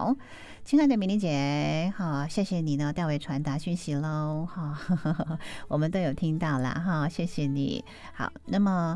好，亲爱的米玲姐，好，谢谢你呢，代为传达讯息喽，哈，我们都有听到啦，哈，谢谢你。好，那么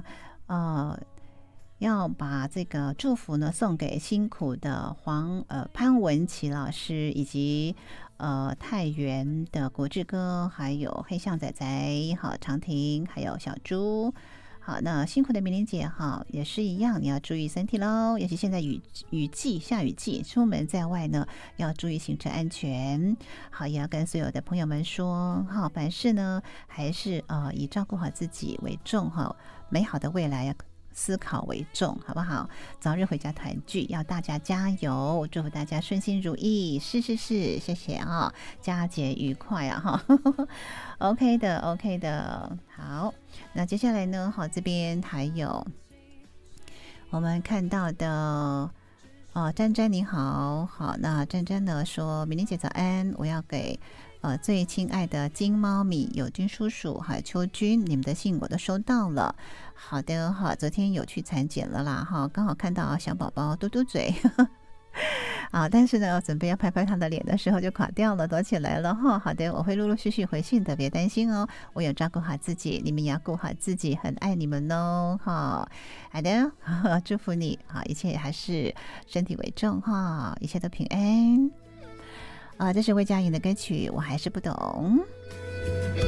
要把这个祝福呢送给辛苦的潘文琪老师，以及太原的国志哥，还有黑象仔仔，好，长亭，还有小猪。好，那辛苦的明玲姐哈，也是一样，你要注意身体喽，尤其现在雨季、下雨季，出门在外呢要注意行车安全。好，也要跟所有的朋友们说，好，凡事呢还是以照顾好自己为重哈，美好的未来要思考为重，好不好？早日回家团聚，要大家加油，祝福大家顺心如意。是，谢谢啊，佳节愉快啊哈。OK 的，好，那接下来呢？好，这边还有我们看到的詹詹你好，好，那詹詹呢说，明玲姐早安，我要给最亲爱的金猫咪、友军叔叔还有秋君，你们的信我都收到了。好的，好，昨天有去产检了啦，哈，刚好看到小宝宝嘟嘟嘴。啊，但是呢，准备要拍拍他的脸的时候就垮掉了，躲起来了哈。好的，我会陆陆续续回信的，别担心哦。我有照顾好自己，你们也要顾好自己，很爱你们哦。哈，好的，祝福你啊，一切还是身体为重哈，一切都平安。这是魏佳莹的歌曲，我还是不懂。